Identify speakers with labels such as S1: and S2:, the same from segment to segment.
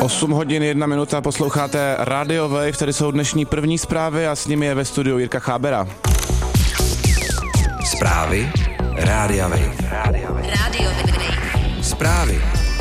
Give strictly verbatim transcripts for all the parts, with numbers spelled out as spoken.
S1: osm hodin, jedna minuta, posloucháte Radio Wave, tady jsou dnešní první zprávy a s nimi je ve studiu Jirka Chábera.
S2: Zprávy Rádia Wave. Radio Wave. Zprávy.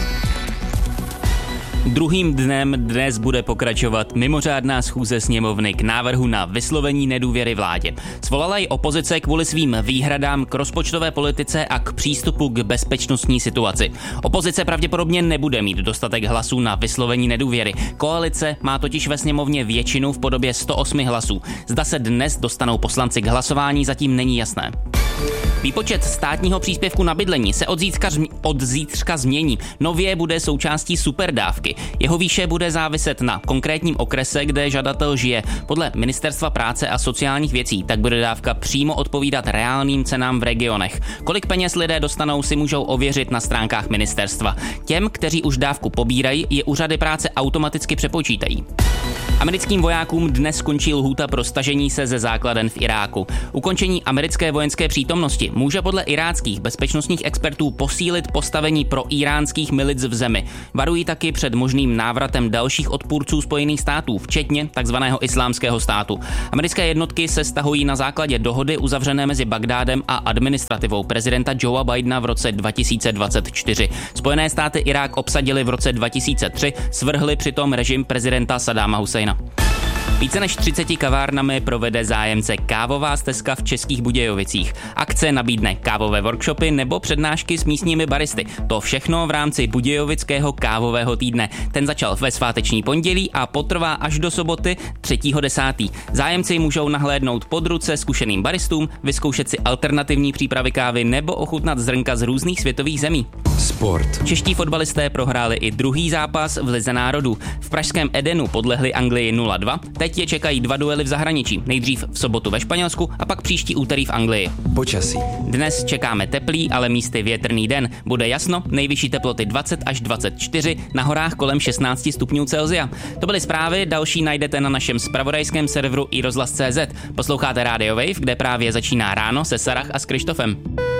S3: Druhým dnem dnes bude pokračovat mimořádná schůze sněmovny k návrhu na vyslovení nedůvěry vládě. Svolala ji opozice kvůli svým výhradám k rozpočtové politice a k přístupu k bezpečnostní situaci. Opozice pravděpodobně nebude mít dostatek hlasů na vyslovení nedůvěry. Koalice má totiž ve sněmovně většinu v podobě sto osm hlasů. Zda se dnes dostanou poslanci k hlasování, zatím není jasné. Výpočet státního příspěvku na bydlení se od zítřka, od zítřka změní. Nově bude součástí superdávky. Jeho výše bude záviset na konkrétním okrese, kde žadatel žije. Podle Ministerstva práce a sociálních věcí tak bude dávka přímo odpovídat reálným cenám v regionech. Kolik peněz lidé dostanou, si můžou ověřit na stránkách ministerstva. Těm, kteří už dávku pobírají, je úřady práce automaticky přepočítají. Americkým vojákům dnes skončí lhůta pro stažení se ze základen v Iráku. Ukončení americké vojenské přítomnosti může podle iráckých bezpečnostních expertů posílit postavení pro iránských milic v zemi. Varují taky před možným návratem dalších odpůrců Spojených států, včetně takzvaného Islámského státu. Americké jednotky se stahují na základě dohody uzavřené mezi Bagdádem a administrativou prezidenta Joea Bidena v roce dva tisíce dvacet čtyři. Spojené státy Irák obsadili v roce dva tisíce tři, svrhli přitom režim prezidenta Saddáma Husajna. Více než třiceti kavárnami provede zájemce Kávová stezka v Českých Budějovicích. Akce nabídne kávové workshopy nebo přednášky s místními baristy. To všechno v rámci Budějovického kávového týdne. Ten začal ve sváteční pondělí a potrvá až do soboty třetího desátého Zájemci můžou nahlédnout pod ruce zkušeným baristům, vyzkoušet si alternativní přípravy kávy nebo ochutnat zrnka z různých světových zemí.
S2: Sport.
S3: Čeští fotbalisté prohráli i druhý zápas v Lize národů. V pražském Edenu podlehli Anglii nula dva. Teď je čekají dva duely v zahraničí. Nejdřív v sobotu ve Španělsku a pak příští úterý v Anglii.
S2: Počasí.
S3: Dnes čekáme teplý, ale místy větrný den. Bude jasno, nejvyšší teploty dvacet až dvacet čtyři, na horách kolem šestnáct stupňů Celsia. To byly zprávy, další najdete na našem zpravodajském serveru i rozhlas tečka cé zet. Posloucháte Radio Wave, kde právě začíná ráno se Sarah a s Krištofem.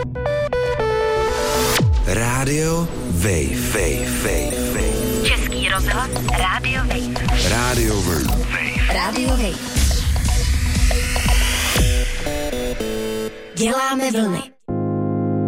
S2: Radio Wave. Wave. Wave. Wave.
S4: Český rozhlas Radio Wave.
S2: Radio Wave.
S4: Radio Wave. Děláme vlny.